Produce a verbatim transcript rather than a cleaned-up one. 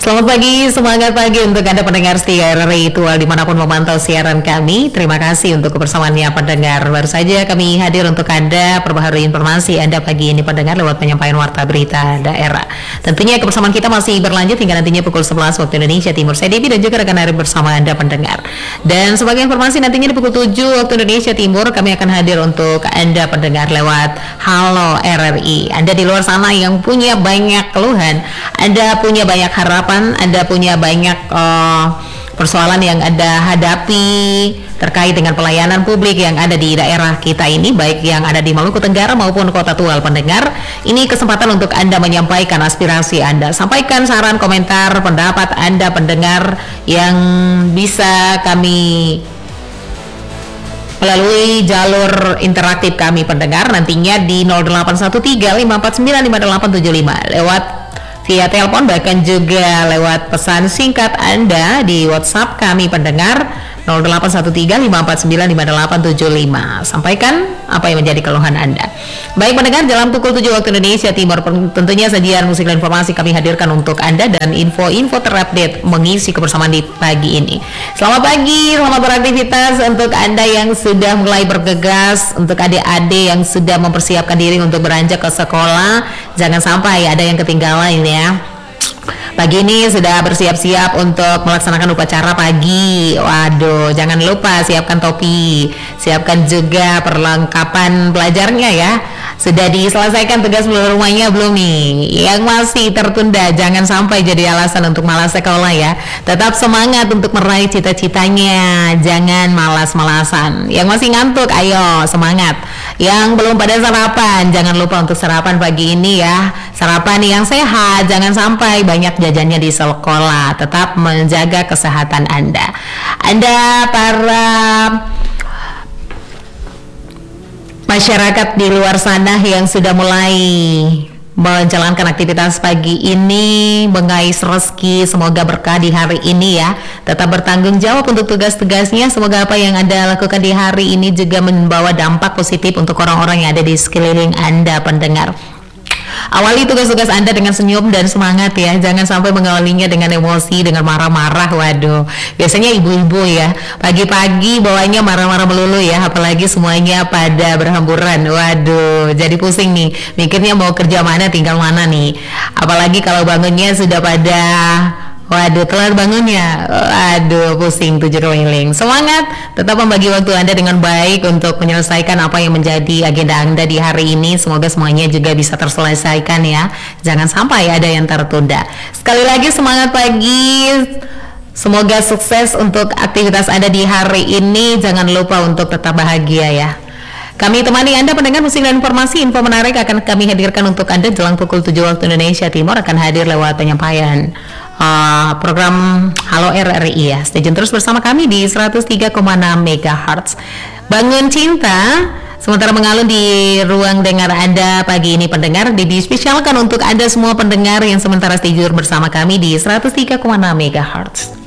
Selamat pagi, semangat pagi untuk Anda pendengar setia R R I Tual dimanapun memantau siaran kami. Terima kasih untuk kebersamaannya pendengar. Baru saja kami hadir untuk Anda perbaharui informasi Anda pagi ini pendengar lewat penyampaian warta berita daerah. Tentunya kebersamaan kita masih berlanjut hingga nantinya pukul sebelas waktu Indonesia Timur. Saya Devi dan juga rekan Arif bersama Anda pendengar. Dan sebagai informasi nantinya di pukul tujuh waktu Indonesia Timur kami akan hadir untuk Anda pendengar lewat Halo R R I. Anda di luar sana yang punya banyak keluhan, Anda punya banyak harapan, Anda punya banyak uh, persoalan yang Anda hadapi terkait dengan pelayanan publik yang ada di daerah kita ini, baik yang ada di Maluku Tenggara maupun Kota Tual pendengar. Ini kesempatan untuk Anda menyampaikan aspirasi Anda, sampaikan saran, komentar, pendapat Anda pendengar yang bisa kami melalui jalur interaktif kami pendengar nantinya di nol delapan satu tiga lima empat sembilan lima delapan tujuh lima lewat via telepon, bahkan juga lewat pesan singkat Anda di WhatsApp kami pendengar nol delapan satu tiga lima empat sembilan lima delapan tujuh lima. Sampaikan apa yang menjadi keluhan Anda. Baik pendengar, dalam pukul tujuh waktu Indonesia Timur tentunya sajian musik dan informasi kami hadirkan untuk Anda dan info-info terupdate mengisi kebersamaan di pagi ini. Selamat pagi, selamat beraktivitas untuk Anda yang sudah mulai bergegas, untuk adik-adik yang sudah mempersiapkan diri untuk beranjak ke sekolah. Jangan sampai ada yang ketinggalan ya. Pagi ini sudah bersiap-siap untuk melaksanakan upacara pagi. Waduh, jangan lupa siapkan topi, siapkan juga perlengkapan belajarnya ya. Sudah diselesaikan tugas rumahnya belum nih? Yang masih tertunda jangan sampai jadi alasan untuk malas sekolah ya. Tetap semangat untuk meraih cita-citanya, jangan malas-malasan. Yang masih ngantuk, ayo semangat. Yang belum pada sarapan, jangan lupa untuk sarapan pagi ini ya. Sarapan yang sehat, jangan sampai banyak jajannya di sekolah. Tetap menjaga kesehatan Anda. Anda para masyarakat di luar sana yang sudah mulai menjalankan aktivitas pagi ini, mengais rezeki, semoga berkah di hari ini ya. Tetap bertanggung jawab untuk tugas-tugasnya. Semoga apa yang Anda lakukan di hari ini juga membawa dampak positif untuk orang-orang yang ada di sekeliling Anda pendengar. Awali tugas-tugas Anda dengan senyum dan semangat ya. Jangan sampai mengawalinya dengan emosi, dengan marah-marah. Waduh, biasanya ibu-ibu ya pagi-pagi bawanya marah-marah melulu ya. Apalagi semuanya pada berhamburan. Waduh, jadi pusing nih, mikirnya mau kerja mana, tinggal mana nih. Apalagi kalau bangunnya sudah pada waduh, telat bangunnya. Waduh, pusing tujuh keliling. Semangat, tetap membagi waktu Anda dengan baik untuk menyelesaikan apa yang menjadi agenda Anda di hari ini. Semoga semuanya juga bisa terselesaikan ya. Jangan sampai ada yang tertunda. Sekali lagi semangat pagi. Semoga sukses untuk aktivitas Anda di hari ini. Jangan lupa untuk tetap bahagia ya. Kami temani Anda pendengar musik dan informasi. Info menarik akan kami hadirkan untuk Anda jelang pukul tujuh waktu Indonesia Timur, akan hadir lewat penyampaian uh, program Halo R R I ya. Stay tune terus bersama kami di seratus tiga koma enam megahertz. Bangun cinta sementara mengalun di ruang dengar Anda pagi ini pendengar, dispesialkan untuk Anda semua pendengar yang sementara stay tune bersama kami di seratus tiga koma enam megahertz.